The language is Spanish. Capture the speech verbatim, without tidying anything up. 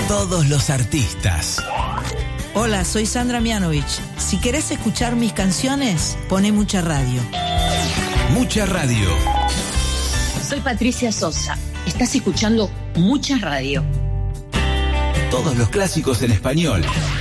Todos los artistas. Hola, soy Sandra Mianovich. Si querés escuchar mis canciones, poné Mucha Radio. Mucha Radio. Soy Patricia Sosa. Estás escuchando Mucha Radio. Todos los clásicos en español.